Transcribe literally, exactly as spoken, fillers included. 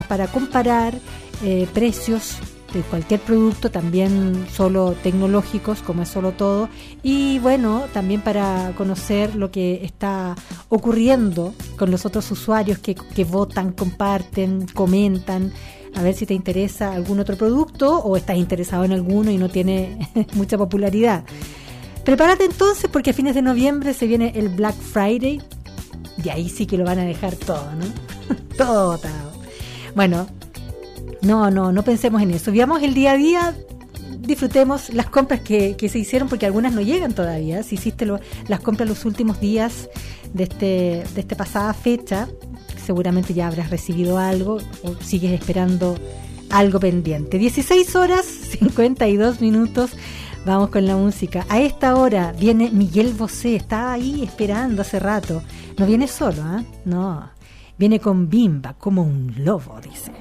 para comparar eh, precios de cualquier producto, también solo tecnológicos, como es Solo Todo, y bueno, también para conocer lo que está ocurriendo con los otros usuarios que, que votan, comparten, comentan, a ver si te interesa algún otro producto o estás interesado en alguno y no tiene mucha popularidad. Prepárate entonces, porque a fines de noviembre se viene el Black Friday y ahí sí que lo van a dejar todo, ¿no? todo botado. Bueno, no, no, no pensemos en eso. Vivamos el día a día, disfrutemos las compras que, que se hicieron, porque algunas no llegan todavía. Si hiciste lo, las compras los últimos días de este de esta pasada fecha, seguramente ya habrás recibido algo o sigues esperando algo pendiente. dieciséis horas, cincuenta y dos minutos. Vamos con la música. A esta hora viene Miguel Bosé. Estaba ahí esperando hace rato. No viene solo, ¿eh? No. Viene con Bimba, como un lobo, dice.